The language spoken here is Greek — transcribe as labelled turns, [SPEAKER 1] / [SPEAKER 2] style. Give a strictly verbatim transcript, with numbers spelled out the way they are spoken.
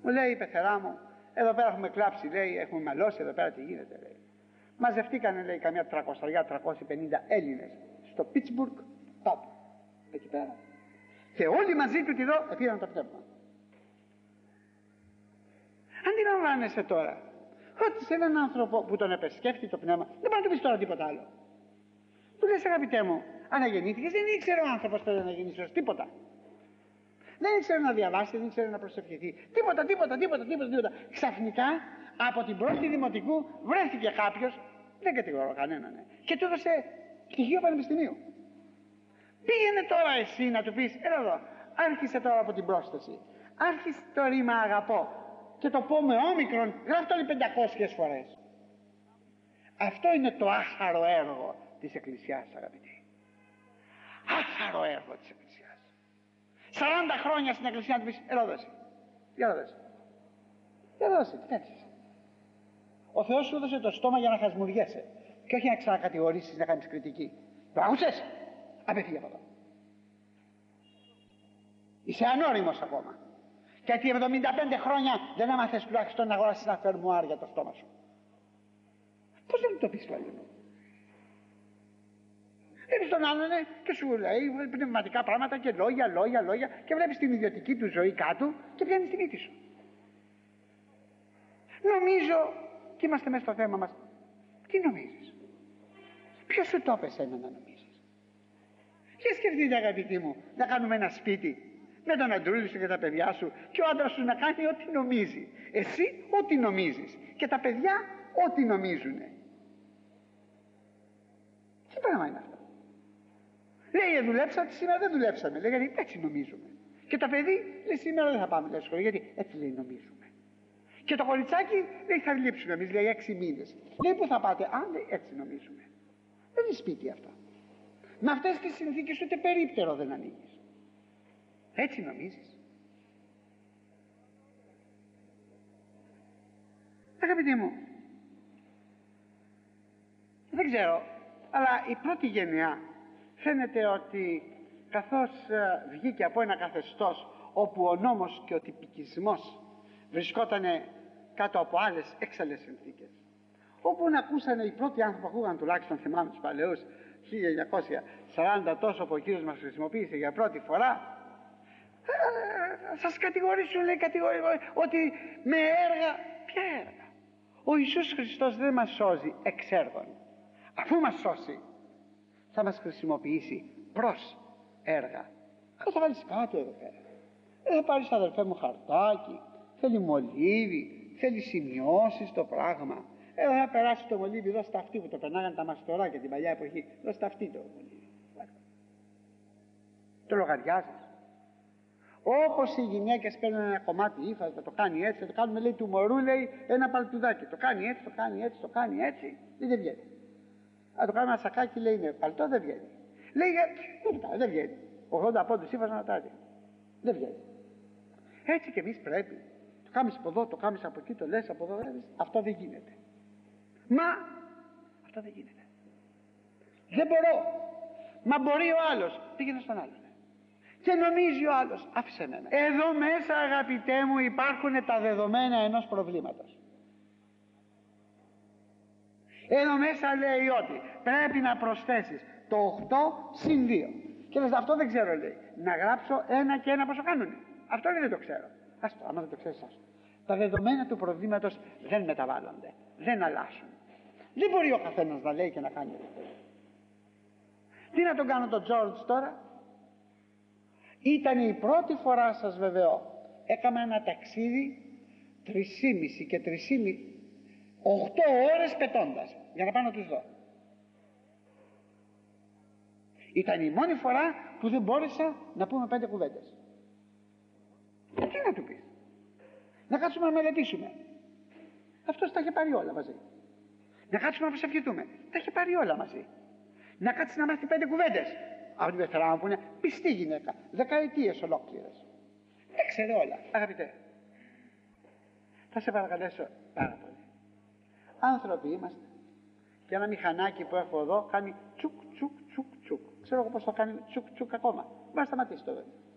[SPEAKER 1] Μου λέει η πεθερά μου, εδώ πέρα έχουμε κλάψει, λέει, έχουμε μαλώσει, εδώ πέρα τι γίνεται, λέει. Μαζευτήκανε, λέει, καμιά τριακόσια τριακόσια πενήντα Έλληνες στο Πίτσμπουργκ, κάπου εκεί πέρα, και όλοι μαζί του τη δω επήραν το πνεύμα. Αντιλαμβάνεσαι τώρα ότι σε έναν άνθρωπο που τον επεσκέφτει το πνεύμα δεν μπορεί να του πεις τώρα τίποτα άλλο. Του λες, αγαπητέ μου, αναγεννήθηκες, δεν ήξερε ο άνθρωπος τότε να γεννήσει τίποτα. Δεν ήξερε να διαβάσει, δεν ήξερε να προσευχηθεί. Τίποτα, τίποτα, τίποτα, τίποτα, τίποτα. Ξαφνικά από την πρώτη δημοτικού βρέθηκε κάποιος, δεν κατηγορώ κανέναν, ναι, και του έδωσε πτυχίο πανεπιστημίου. Πήγαινε τώρα εσύ να του πεις, έλα εδώ, άρχισε τώρα από την πρόσθεση. Άρχισε το ρήμα αγαπώ και το πω με όμικρον, γράφτο όλοι πεντακόσιες φορές. Αυτό είναι το άχαρο έργο της Εκκλησιάς, αγαπητοί. Άχαρο έργο της Εκκλησιάς. σαράντα χρόνια στην Εκκλησία να του πεις, έλα δώσε, για δώσε, για δώσε, τι κάνεις. Ο Θεός σου έδωσε το στόμα για να χασμουριέσαι και όχι να ξανακατηγορήσεις, να κάνεις κριτική. Το άκουσες, απέφυγε από εδώ. Είσαι ανώριμος ακόμα. Γιατί εβδομήντα πέντε χρόνια δεν έμαθες τουλάχιστον να αγοράσεις ένα φερμουάρ για το στόμα σου. Πώς δεν το πεις πάλι. Βλέπεις τον άλλον και σου λέει πνευματικά πράγματα και λόγια, λόγια, λόγια, και βλέπεις την ιδιωτική του ζωή κάτω και πιάνεις τη μύτη σου. Νομίζω, και είμαστε μέσα στο θέμα μας, τι νομίζεις? Ποιος σου το έπεσε ένα να νομίζεις? Και σκεφτείτε, αγαπητοί μου, να κάνουμε ένα σπίτι με τον αντρούλη σου και τα παιδιά σου και ο άντρας σου να κάνει ό,τι νομίζει, εσύ ό,τι νομίζεις και τα παιδιά ό,τι νομίζουνε. Τι πράγμα είναι αυτό? Λέει, ε, δουλέψατε, σήμερα δεν δουλέψαμε. Λέει, γιατί έτσι νομίζουμε. Και το παιδί λέει, σήμερα δεν θα πάμε, λέει, σχολείο, γιατί έτσι, λέει, νομίζουμε. Και το κοριτσάκι λέει, θα λείψουμε εμείς, λέει, έξι μήνες. Λέει, πού θα πάτε? Α, λέει, έτσι νομίζουμε. Δεν είναι σπίτι αυτό. Με αυτές τις συνθήκες ούτε περίπτερο δεν ανοίγεις. Έτσι νομίζεις? Αγαπητοί μου, δεν ξέρω, αλλά η πρώτη γενεά φαίνεται ότι καθώς βγήκε από ένα καθεστώς όπου ο νόμος και ο τυπικισμός βρισκότανε κάτω από άλλες έξαλλες συνθήκες, όπου να ακούσανε οι πρώτοι άνθρωποι που ακούγαν, τουλάχιστον θυμάμαι τους παλαιούς, χίλια εννιακόσια σαράντα τόσο που ο Κύριος μας χρησιμοποίησε για πρώτη φορά, θα σας κατηγορήσουν, λέει, κατηγορήσουν ότι με έργα. Ποια έργα? Ο Ιησούς Χριστός δεν μας σώζει εξ έργων. Αφού μας σώσει θα μας χρησιμοποιήσει προς έργα. Δεν θα βάλεις κάτι εδώ πέρα. Δεν θα πάρεις, αδελφέ μου, χαρτάκι, θέλει μολύβι, θέλει σημειώσεις το πράγμα. Ε, θα περάσει το μολύβι εδώ στα αυτή που το περνάγαν τα μαστοράκια την παλιά εποχή, εδώ στα αυτή το μολύβι. Το λογαριάζεις. Όπως οι γυναίκες παίρνουν ένα κομμάτι ύφας, θα το κάνει έτσι, θα το κάνουμε, λέει, του μωρού, λέει, ένα παλτουδάκι. Το κάνει έτσι, το κάνει έτσι, το κάνει έτσι, λέει, δεν βγαίνει. Αν το κάνουμε ένα σακάκι, λέει, είναι παλτό, δεν βγαίνει. Λέει, δεν το κάνει, δεν βγαίνει. ογδόντα πόντους ύφας να τάζει. Δεν βγαίνει. Έτσι και εμείς πρέπει. Το κάνεις από εδώ, το κάνεις από εκεί, το λες από εδώ, λες, αυτό δεν γίνεται. Μα αυτό δεν γίνεται. Δεν μπορώ. Μα μπορεί ο άλλος. Πήγαινε στον άλλον. Και νομίζει ο άλλος, άφησε εμένα. Εδώ μέσα, αγαπητέ μου, υπάρχουν τα δεδομένα ενός προβλήματος. Εδώ μέσα λέει ότι πρέπει να προσθέσεις το οκτώ συν δύο. Και λες, αυτό δεν ξέρω, λέει. Να γράψω ένα και ένα πόσο κάνουνε. Αυτό δεν το ξέρω. Ας το, άμα δεν το ξέρεις, ας το. Τα δεδομένα του προβλήματος δεν μεταβάλλονται, δεν αλλάσουν. Δεν μπορεί ο καθένας να λέει και να κάνει. Τι να τον κάνω τον Τζόρτζ τώρα? Ήταν η πρώτη φορά, σας βεβαιώ, έκανα ένα ταξίδι τρισήμιση και τρισήμιση, οχτώ ώρες πετώντας για να πάω να τους δω. Ήταν η μόνη φορά που δεν μπόρεσα να πούμε πέντε κουβέντες. Τι να του πεις? Να κάτσουμε να μελετήσουμε. Αυτός τα είχε πάρει όλα μαζί. Να κάτσουμε να προσευχηθούμε. Τα είχε πάρει όλα μαζί. Να κάτσει να μάθει πέντε κουβέντες. Από την πεθερά μου που είναι πιστή γυναίκα, δεκαετίες ολόκληρες. Έξερε όλα. Αγαπητέ, θα σε παρακαλέσω πάρα πολύ. Άνθρωποι είμαστε. Και ένα μηχανάκι που έχω εδώ κάνει τσουκ τσουκ τσουκ τσουκ. Ξέρω εγώ πως θα κάνει τσουκ τσουκ ακόμα. Μπορεί να σταματήσει το βέβαια.